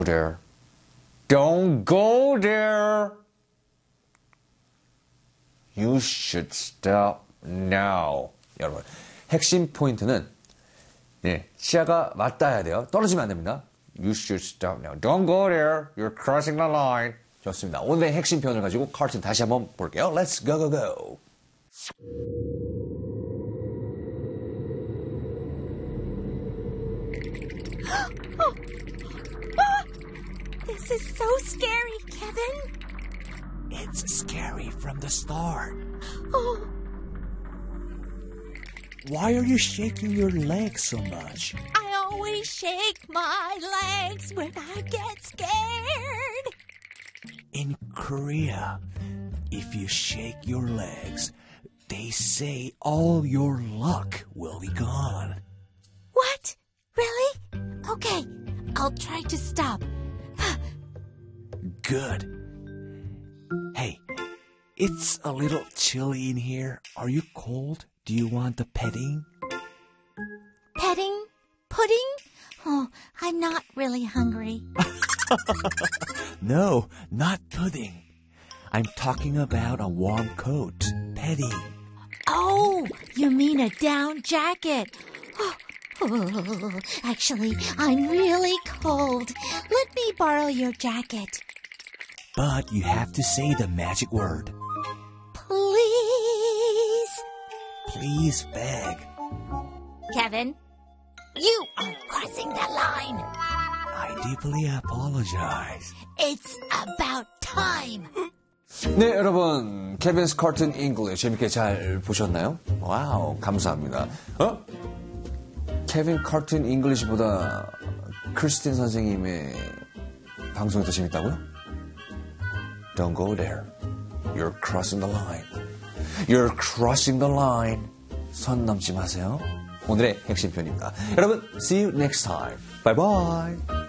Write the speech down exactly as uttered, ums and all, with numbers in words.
there. Don't go there. You should stop now. 여러분, 핵심 포인트는 네, 시야가 맞닿아야 돼요. 떨어지면 안 됩니다. You should stop now. Don't go there. You're crossing the line. 좋습니다. 오늘의 핵심 표현을 가지고 카툰 다시 한번 볼게요. Let's go, go, go. Oh. Oh. This is so scary, Kevin. It's scary from the start. Oh. Why are you shaking your legs so much? I always shake my legs when I get scared. In Korea, if you shake your legs, they say all your luck will be gone. What? Really? Okay, I'll try to stop. Good. Hey, it's a little chilly in here. Are you cold? Do you want the petting? Petting? Pudding? Oh, I'm not really hungry. No, not pudding. I'm talking about a warm coat. Petting. Oh, you mean a down jacket. Oh, oh, actually, I'm really cold. Let me borrow your jacket. But you have to say the magic word. Please. Please beg. Kevin, you are crossing the line. I deeply apologize. It's about time. 네, 여러분, 케빈's Cartoon English 재밌게 잘 보셨나요? 와우, 감사합니다. 어? 케빈 Cartoon English보다 크리스틴 선생님의 방송이 더 재밌다고요? Don't go there. You're crossing the line. You're crossing the line. 선 넘지 마세요. 오늘의 핵심 표현입니다. 여러분, see you next time. Bye bye.